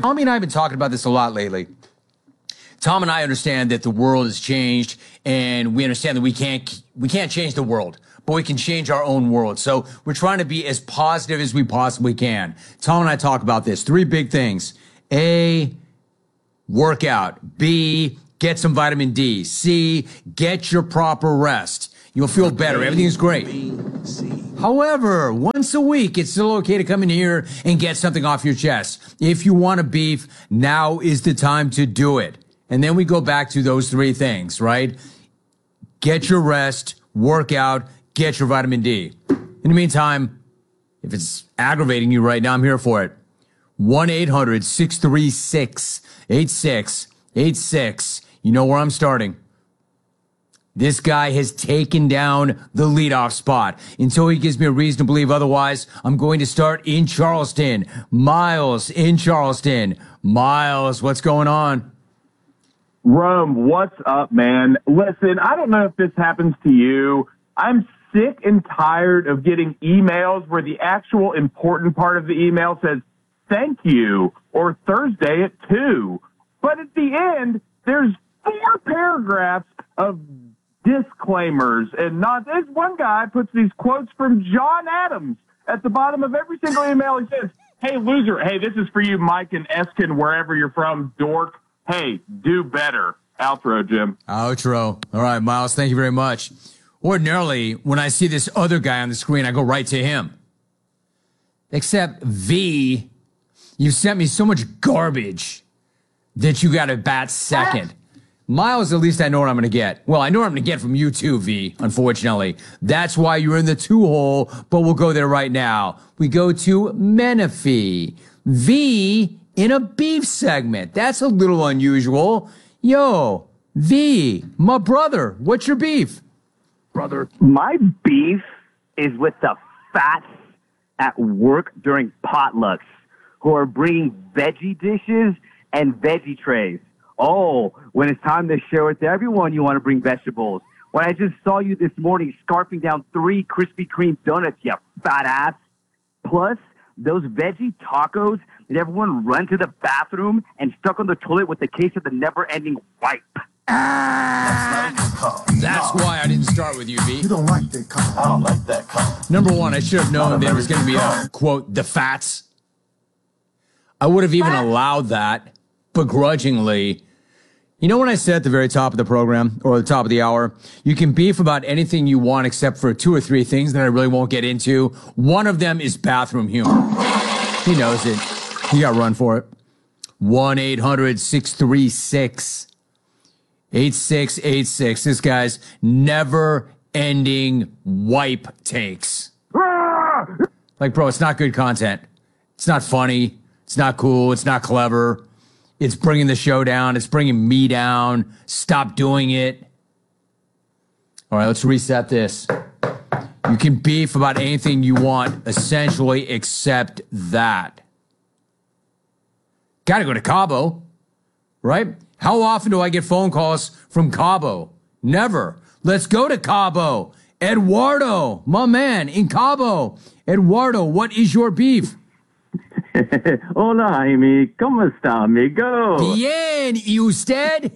Tommy and I have been talking about this a lot lately. Tom and I understand that the world has changed, and we understand that we can't change the world, but we can change our own world. So we're trying to be as positive as we possibly can. Tom and I talk about this. 3 big things. A, workout. B, get some vitamin D. C, get your proper rest. You'll feel better. Everything's great. However, once a week, it's still okay to come in here and get something off your chest. If you want a beef, now is the time to do it. And then we go back to those 3 things, right? Get your rest, work out, get your vitamin D. In the meantime, if it's aggravating you right now, I'm here for it. 1-800-636-8686. You know where I'm starting. This guy has taken down the leadoff spot. Until he gives me a reason to believe otherwise, I'm going to start in Charleston. Miles in Charleston. Miles, what's going on? Rome, what's up, man? Listen, I don't know if this happens to you. I'm sick and tired of getting emails where the actual important part of the email says, thank you, or Thursday at 2. But at the end, there's 4 paragraphs of disclaimers and not. This one guy puts these quotes from John Adams at the bottom of every single email. He says, hey, loser, hey, this is for you, Mike and Eskin, wherever you're from, dork. Hey, do better. Outro, Jim. Outro. All right, Miles, thank you very much. Ordinarily, when I see this other guy on the screen, I go right to him. Except, V, you sent me so much garbage that you got to bat second. Miles, at least I know what I'm going to get. Well, I know what I'm going to get from you too, V, unfortunately. That's why you're in the 2-hole, but we'll go there right now. We go to Menifee. V in a beef segment. That's a little unusual. Yo, V, my brother, what's your beef? Brother, my beef is with the fats at work during potlucks who are bringing veggie dishes and veggie trays. Oh, when it's time to share with everyone, you want to bring vegetables. When I just saw you this morning scarfing down 3 Krispy Kreme donuts, you fat ass. Plus, those veggie tacos that everyone run to the bathroom and stuck on the toilet with the case of the never-ending wipe. That's why I didn't start with you, V. You don't like that color. I don't like that color. Number one, I should have known there was going to be a, quote, the fats. I would have even allowed that begrudgingly. You know when I said at the very top of the program, or the top of the hour, you can beef about anything you want except for 2 or 3 things that I really won't get into. One of them is bathroom humor. He knows it. You got to run for it. 1-800-636-8686. This guy's never-ending wipe takes. Like, bro, it's not good content. It's not funny. It's not cool. It's not clever. It's bringing the show down. It's bringing me down. Stop doing it. All right, let's reset this. You can beef about anything you want, essentially, except that. Got to go to Cabo, right? How often do I get phone calls from Cabo? Never. Let's go to Cabo. Eduardo, my man, in Cabo. Eduardo, what is your beef? Hola, Jaime. ¿Cómo está, amigo? Bien, ¿y usted?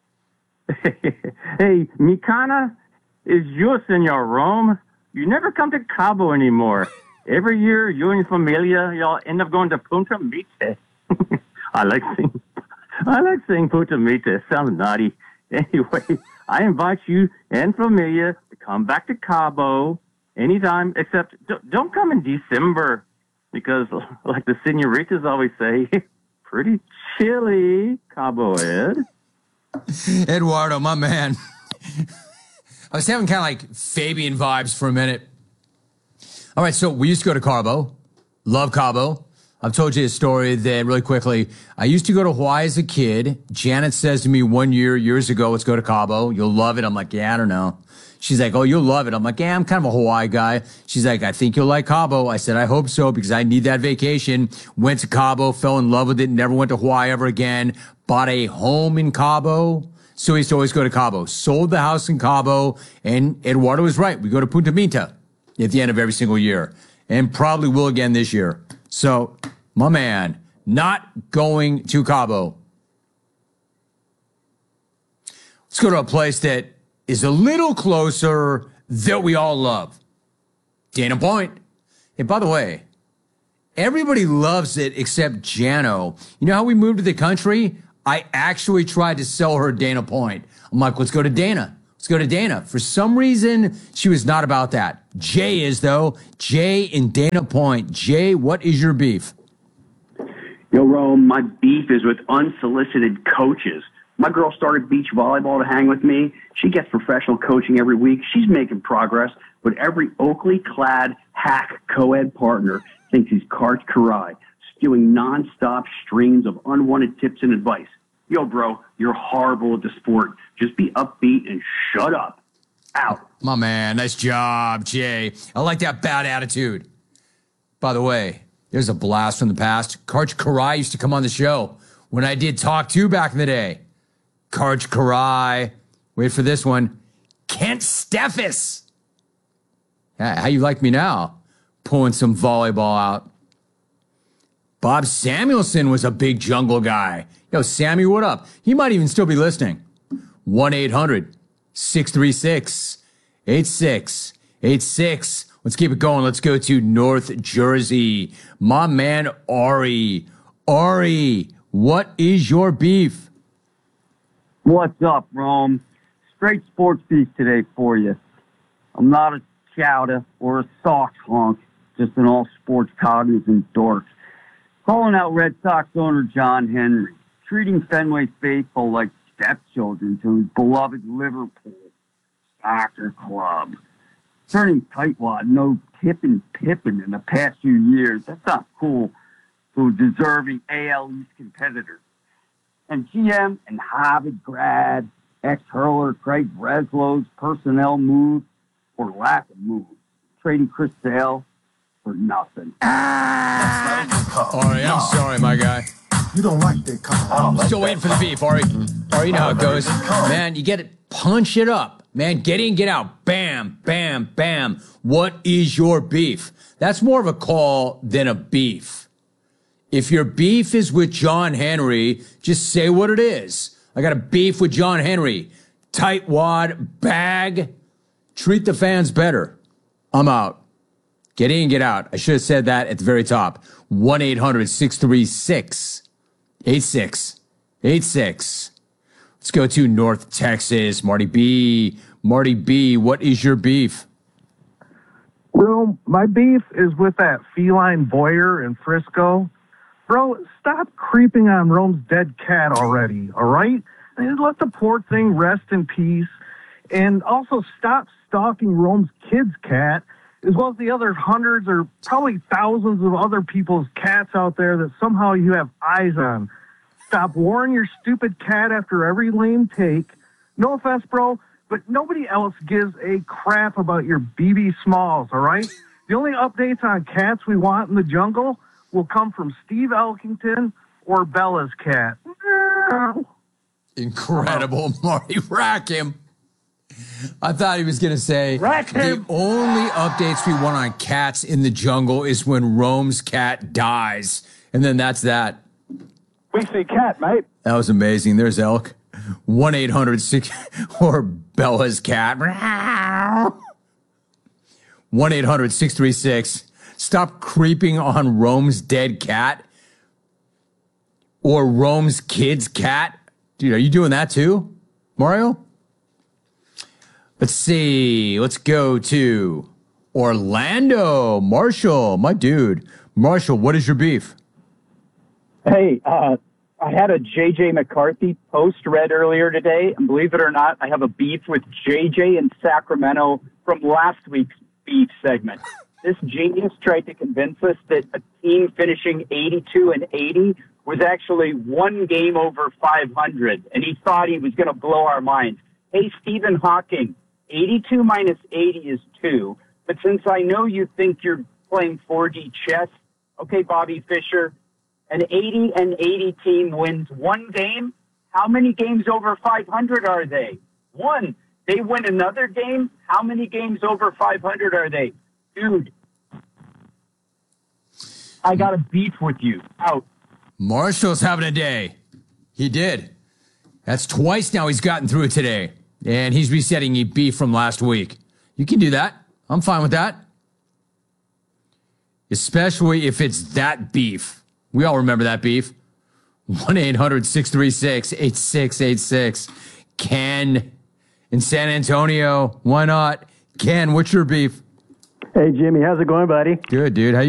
Hey, mi cana is you, Senor Rome. You never come to Cabo anymore. Every year, you and your familia, y'all end up going to Punta Mite. I like saying Punta Mite. It sounds naughty. Anyway, I invite you and familia to come back to Cabo anytime, except don't come in December. Because, like the senoritas always say, pretty chilly, Cabo Ed. Eduardo, my man. I was having kind of like Fabian vibes for a minute. All right, so we used to go to Cabo. Love Cabo. I've told you a story that really quickly. I used to go to Hawaii as a kid. Janet says to me years ago, let's go to Cabo. You'll love it. I'm like, yeah, I don't know. She's like, oh, you'll love it. I'm like, yeah, I'm kind of a Hawaii guy. She's like, I think you'll like Cabo. I said, I hope so, because I need that vacation. Went to Cabo, fell in love with it, never went to Hawaii ever again. Bought a home in Cabo. So we used to always go to Cabo. Sold the house in Cabo, and Eduardo was right. We go to Punta Mita at the end of every single year, and probably will again this year. So, my man, Not going to Cabo. Let's go to a place that is a little closer that we all love. Dana Point. And by the way, everybody loves it except Jano. You know how we moved to the country? I actually tried to sell her Dana Point. I'm like, let's go to Dana. Let's go to Dana. For some reason, she was not about that. Jay is, though. Jay in Dana Point. Jay, what is your beef? Yo, Rome, my beef is with unsolicited coaches. My girl started beach volleyball to hang with me. She gets professional coaching every week. She's making progress, but every Oakley-clad hack co-ed partner thinks he's Karch Karai, spewing nonstop streams of unwanted tips and advice. Yo, bro, you're horrible at the sport. Just be upbeat and shut up. Out. My man, nice job, Jay. I like that bad attitude. By the way, there's a blast from the past. Karch Karai used to come on the show when I did Talk 2 back in the day. Karch Karai. Wait for this one. Kent Steffes. How you like me now? Pulling some volleyball out. Bob Samuelson was a big jungle guy. Yo, Sammy, what up? He might even still be listening. 1-800-636-8686. Let's keep it going. Let's go to North Jersey. My man, Ari. Ari, what is your beef? What's up, Rome? Straight sports beef today for you. I'm not a chowder or a sock honk, just an all-sports cognizant dork. Calling out Red Sox owner John Henry, treating Fenway faithful like stepchildren to his beloved Liverpool soccer club. Turning tightwad, no tipping Pippin in the past few years. That's not cool to a deserving AL East competitor. And GM and Harvard grad, ex-hurler Craig Breslow's personnel move or lack of move, trading Chris Sale for nothing. Ari, I'm sorry, my guy. You don't like that comment. Still waiting for the beef, Ari. Ari, you know how it goes. Man, you get it, punch it up. Man, get in, get out. Bam, bam, bam. What is your beef? That's more of a call than a beef. If your beef is with John Henry, just say what it is. I got a beef with John Henry. Tightwad, bag. Treat the fans better. I'm out. Get in, get out. I should have said that at the very top. 1-800-636-8686. Let's go to North Texas. Marty B. Marty B, what is your beef? Well, my beef is with that feline voyeur in Frisco. Bro, stop creeping on Rome's dead cat already, all right? And let the poor thing rest in peace. And also stop stalking Rome's kid's cat, as well as the other hundreds or probably thousands of other people's cats out there that somehow you have eyes on. Stop warring your stupid cat after every lame take. No offense, bro, but nobody else gives a crap about your BB Smalls, all right? The only updates on cats we want in the jungle will come from Steve Elkington or Bella's cat. Incredible, Marty. Rack him. I thought he was going to say, the only updates we want on cats in the jungle is when Rome's cat dies. And then that's that. We see cat, mate. That was amazing. There's Elk. 1-800-6 or Bella's cat. 1-800-636. Stop creeping on Rome's dead cat or Rome's kid's cat. Dude, are you doing that too, Mario? Let's see. Let's go to Orlando. Marshall, my dude. Marshall, what is your beef? Hey, I had a J.J. McCarthy post read earlier today, and believe it or not, I have a beef with J.J. in Sacramento from last week's beef segment. This genius tried to convince us that a team finishing 82-80 was actually one game over 500, and he thought he was going to blow our minds. Hey, Stephen Hawking, 82 minus 80 is 2, but since I know you think you're playing 4D chess, okay, Bobby Fischer, an 80-80 team wins one game. How many games over 500 are they? One. They win another game. How many games over 500 are they? Dude, I got a beef with you. Out. Marshall's having a day. He did. That's twice now he's gotten through it today. And he's resetting a beef from last week. You can do that. I'm fine with that. Especially if it's that beef. We all remember that beef. 1-800-636-8686. Ken in San Antonio. Why not? Ken, what's your beef? Hey, Jimmy. How's it going, buddy? Good, dude. How you